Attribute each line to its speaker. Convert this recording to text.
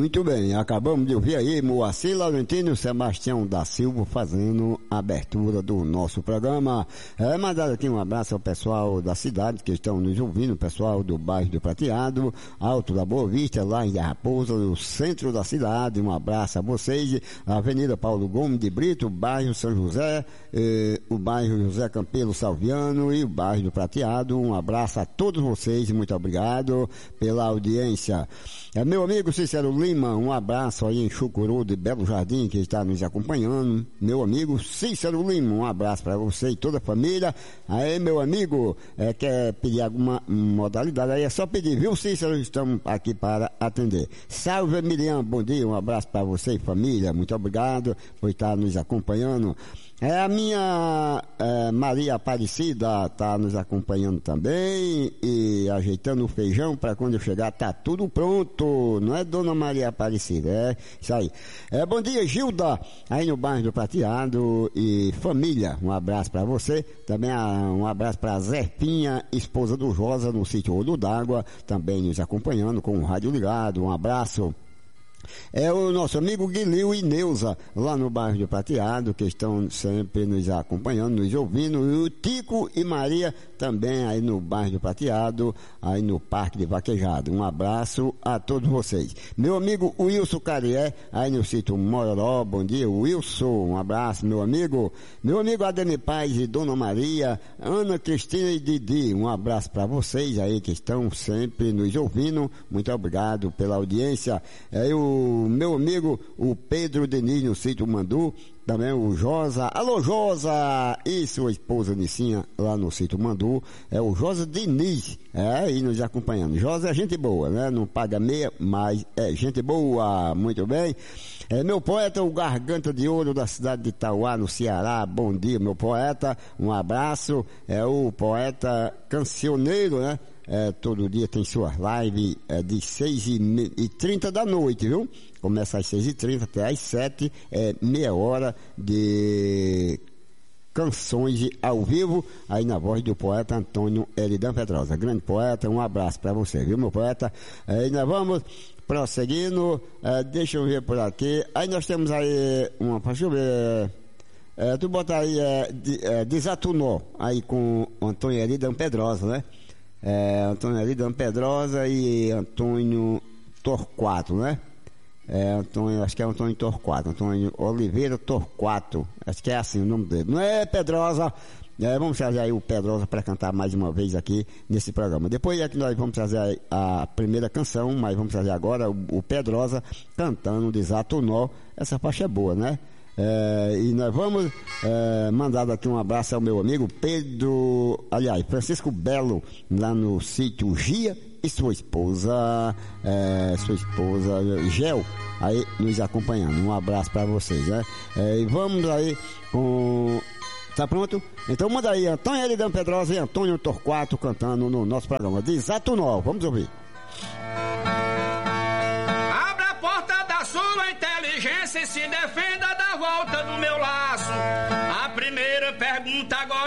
Speaker 1: Muito bem, acabamos de ouvir aí Moacir Laurentino e Sebastião da Silva fazendo a abertura do nosso programa. Mandar aqui um abraço ao pessoal da cidade que estão nos ouvindo, o pessoal do bairro do Prateado, Alto da Boa Vista, lá em Raposa, no centro da cidade. Um abraço a vocês, a Avenida Paulo Gomes de Brito, bairro São José, o bairro José Campelo Salviano e o bairro do Prateado. Um abraço a todos vocês, muito obrigado pela audiência. Meu amigo Cícero Lima, um abraço aí em Chucuru de Belo Jardim, que está nos acompanhando. Meu amigo Cícero Lima, um abraço para você e toda a família. Aí, meu amigo, quer pedir alguma modalidade, aí é só pedir, viu, Cícero? Estamos aqui para atender. Salve, Miriam, bom dia, um abraço para você e família, muito obrigado por estar nos acompanhando. A minha Maria Aparecida está nos acompanhando também e ajeitando o feijão para quando eu chegar tá tudo pronto, não é, dona Maria Aparecida? É isso aí. Bom dia, Gilda, aí no bairro do Prateado e família, um abraço para você. Também um abraço para Zerpinha, esposa do Rosa, no sítio Olho d'Água, também nos acompanhando com o rádio ligado, um abraço. O nosso amigo Guilherme e Neuza, lá no bairro do Prateado, que estão sempre nos acompanhando, nos ouvindo, e o Tico e Maria também aí no bairro do Prateado, aí no Parque de Vaquejado. Um abraço a todos vocês. Meu amigo Wilson Carié, aí no sítio Mororó, bom dia, Wilson, um abraço, meu amigo. Meu amigo Ademir Paz e Dona Maria, Ana Cristina e Didi, um abraço para vocês aí que estão sempre nos ouvindo, muito obrigado pela audiência. O meu amigo, o Pedro Denis no sítio Mandu, também o Josa, alô Josa, e sua esposa Nicinha lá no sítio Mandu, o Josa Diniz, aí nos acompanhando. Josa é gente boa, né? Não paga meia, mas é gente boa, muito bem. Meu poeta, o Garganta de Ouro da cidade de Itauá, no Ceará, bom dia, meu poeta, um abraço. O poeta cancioneiro, né? Todo dia tem suas lives de 6h30 da noite, viu? Começa às 6h30 até às 7h, meia hora de canções ao vivo, aí na voz do poeta Antônio Eridan Pedrosa. Grande poeta, um abraço para você, viu, meu poeta? E nós vamos prosseguindo, deixa eu ver por aqui. Aí nós temos aí deixa eu ver. Tu bota aí Desatunó, aí com Antônio Eridan Pedrosa, né? Antônio Eridan Pedrosa e Antônio Torquato, né? Acho que é Antônio Torquato, Antônio Oliveira Torquato, acho que é assim o nome dele. Não é Pedrosa? Vamos trazer aí o Pedrosa para cantar mais uma vez aqui nesse programa. Depois é que nós vamos trazer a primeira canção, mas vamos trazer agora o Pedrosa cantando Desatunó. Essa faixa é boa, né? E nós vamos mandar aqui um abraço ao meu amigo Francisco Belo, lá no sítio Gia, e sua esposa Gel, aí nos acompanhando. Um abraço para vocês, né? E vamos aí com... Tá pronto? Então manda aí Antônio Eridan Pedrosa e Antônio Torquato cantando no nosso programa Desatunó. Vamos ouvir.
Speaker 2: Abra a porta da sua inteligência e se defenda da volta do meu laço. A primeira pergunta agora